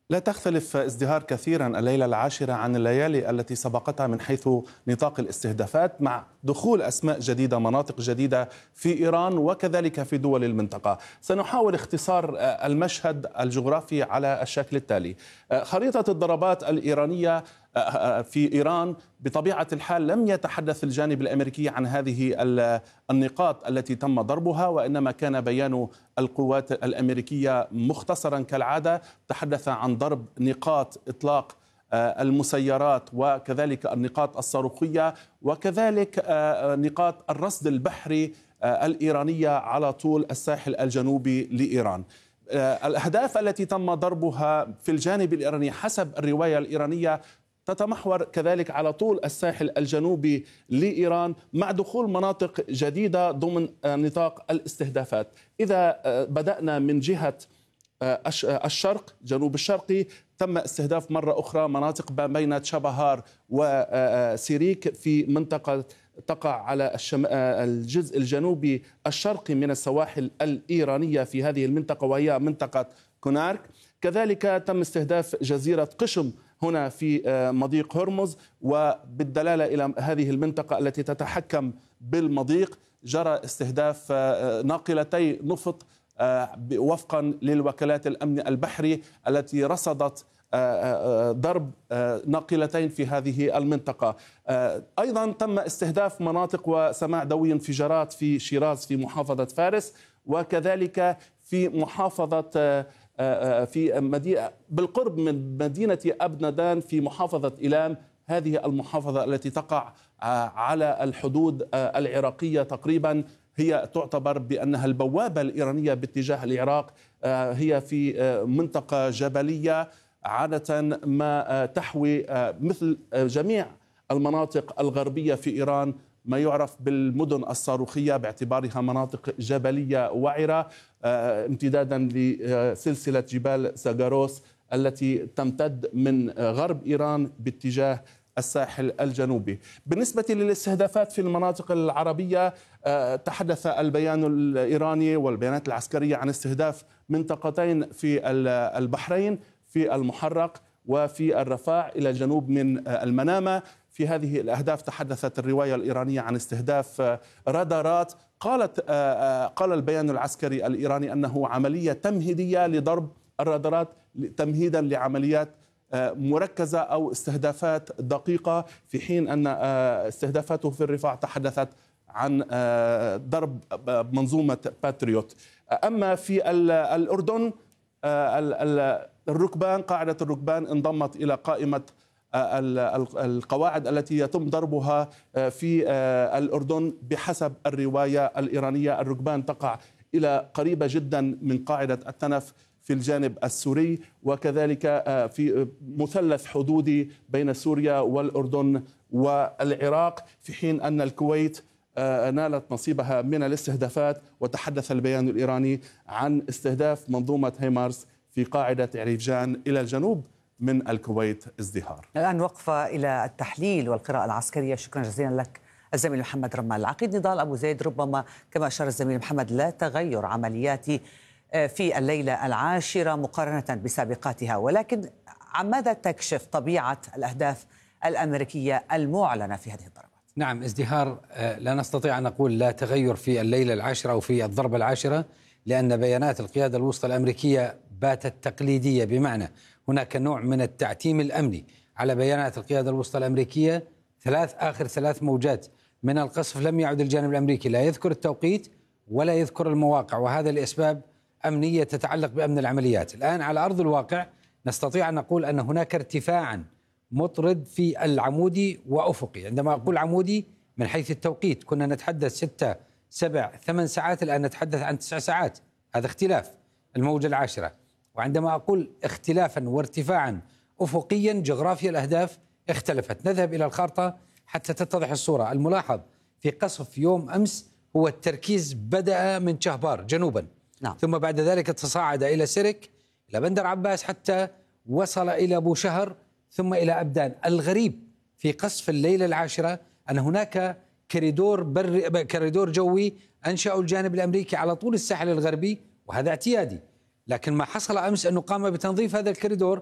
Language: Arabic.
لا تختلف ازدهار كثيرا الليلة العاشرة عن الليالي التي سبقتها من حيث نطاق الاستهدافات، مع دخول أسماء جديدة، مناطق جديدة في إيران وكذلك في دول المنطقة. سنحاول اختصار المشهد الجغرافي على الشكل التالي. خريطة الضربات الإيرانية في إيران بطبيعة الحال لم يتحدث الجانب الأمريكي عن هذه النقاط التي تم ضربها، وإنما كان بيان القوات الأمريكية مختصرا كالعادة، تحدث عن ضرب نقاط إطلاق المسيرات وكذلك النقاط الصاروخية وكذلك نقاط الرصد البحري الإيرانية على طول الساحل الجنوبي لإيران. الأهداف التي تم ضربها في الجانب الإيراني حسب الرواية الإيرانية تتمحور كذلك على طول الساحل الجنوبي لإيران، مع دخول مناطق جديدة ضمن نطاق الاستهدافات. إذا بدأنا من جهة الشرق، جنوب الشرقي، تم استهداف مرة أخرى مناطق بين تشابهار وسيريك في منطقة تقع على الجزء الجنوبي الشرقي من السواحل الإيرانية في هذه المنطقة، وهي منطقة كونارك. كذلك تم استهداف جزيرة قشم هنا في مضيق هرمز، وبالدلالة إلى هذه المنطقة التي تتحكم بالمضيق جرى استهداف ناقلتي نفط وفقا للوكالات الأمن البحري التي رصدت ضرب ناقلتين في هذه المنطقة. أيضا تم استهداف مناطق وسماع دوي انفجارات في شيراز في محافظة فارس، وكذلك في محافظة بالقرب من مدينة أبندان في محافظة إيلام، هذه المحافظة التي تقع على الحدود العراقية تقريبا، هي تعتبر بأنها البوابة الإيرانية باتجاه العراق. هي في منطقة جبلية عادة ما تحوي مثل جميع المناطق الغربية في إيران ما يعرف بالمدن الصاروخية باعتبارها مناطق جبلية وعرة، امتدادا لسلسلة جبال زاغروس التي تمتد من غرب إيران باتجاه الساحل الجنوبي. بالنسبة للاستهدافات في المناطق العربية، تحدث البيان الإيراني والبيانات العسكرية عن استهداف منطقتين في البحرين، في المحرق وفي الرفاع إلى الجنوب من المنامة. في هذه الأهداف تحدثت الرواية الإيرانية عن استهداف رادارات. قال البيان العسكري الإيراني أنه عملية تمهيدية لضرب الرادارات تمهيدا لعمليات مركزة أو استهدافات دقيقة، في حين أن استهدافاته في الرفاع تحدثت عن ضرب منظومة باتريوت. أما في الأردن، الركبان، قاعدة الركبان انضمت إلى قائمة القواعد التي يتم ضربها في الأردن بحسب الرواية الإيرانية. الركبان تقع إلى قريبة جدا من قاعدة التنف في الجانب السوري، وكذلك في مثلث حدودي بين سوريا والأردن والعراق، في حين أن الكويت نالت نصيبها من الاستهدافات. وتحدث البيان الإيراني عن استهداف منظومة هيمارس في قاعدة عريفجان إلى الجنوب من الكويت ازدهار. الآن وقفة إلى التحليل والقراءة العسكرية. شكرا جزيلا لك الزميل محمد رمال. العقيد نضال أبو زيد، ربما كما أشار الزميل محمد لا تغير عمليات في الليلة العاشرة مقارنة بسابقاتها، ولكن عن ماذا تكشف طبيعة الأهداف الأمريكية المعلنة في هذه الضربات؟ نعم، ازدهار لا نستطيع أن نقول لا تغير في الليلة العاشرة أو في الضربة العاشرة، لأن بيانات القيادة الوسطى الأمريكية باتت تقليدية، بمعنى هناك نوع من التعتيم الأمني على بيانات القيادة الوسطى الأمريكية. آخر ثلاث موجات من القصف لم يعد الجانب الأمريكي لا يذكر التوقيت ولا يذكر المواقع، وهذا لأسباب أمنية تتعلق بأمن العمليات. الآن على أرض الواقع نستطيع أن نقول أن هناك ارتفاعا مطرد في العمودي وأفقي. عندما أقول عمودي من حيث التوقيت، كنا نتحدث 6 7 8 ساعات، الآن نتحدث عن 9 ساعات، هذا اختلاف الموجة العاشرة. وعندما أقول اختلافا وارتفاعا أفقيا، جغرافيا الأهداف اختلفت. نذهب إلى الخارطة حتى تتضح الصورة. الملاحظ في قصف يوم أمس هو التركيز بدأ من شهبار جنوبا، نعم. ثم بعد ذلك تصاعد إلى سرك، إلى بندر عباس، حتى وصل إلى أبو شهر، ثم إلى أبدان. الغريب في قصف الليلة العاشرة أن هناك كريدور جوي أنشأه الجانب الأمريكي على طول الساحل الغربي، وهذا اعتيادي. لكن ما حصل أمس أنه قام بتنظيف هذا الكريدور